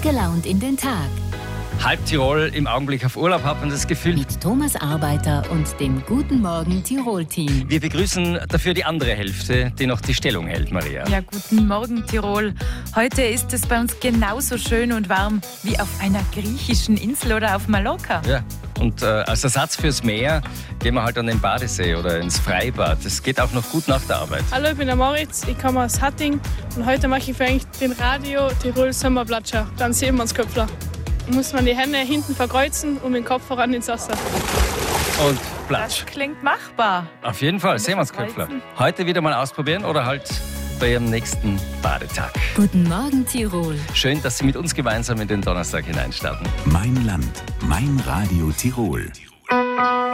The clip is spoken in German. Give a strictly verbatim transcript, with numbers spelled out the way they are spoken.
gelaunt in den Tag. Halb Tirol im Augenblick auf Urlaub, hat man das Gefühl. Mit Thomas Arbeiter und dem Guten Morgen Tirol-Team. Wir begrüßen dafür die andere Hälfte, die noch die Stellung hält, Maria. Ja, guten Morgen Tirol. Heute ist es bei uns genauso schön und warm wie auf einer griechischen Insel oder auf Mallorca. Ja, und äh, als Ersatz fürs Meer gehen wir halt an den Badesee oder ins Freibad. Das geht auch noch gut nach der Arbeit. Hallo, ich bin der Moritz, ich komme aus Hatting und heute mache ich für eigentlich den Radio Tirol Sommerplatscher. Dann sehen wir uns Köpfler. Muss man die Hände hinten verkreuzen und mit dem Kopf voran ins Wasser. Und Platsch. Das klingt machbar. Auf jeden Fall, sehen wir uns Köpfler. Heute wieder mal ausprobieren oder halt bei Ihrem nächsten Badetag. Guten Morgen Tirol. Schön, dass Sie mit uns gemeinsam in den Donnerstag hineinstarten. Mein Land, mein Radio Tirol.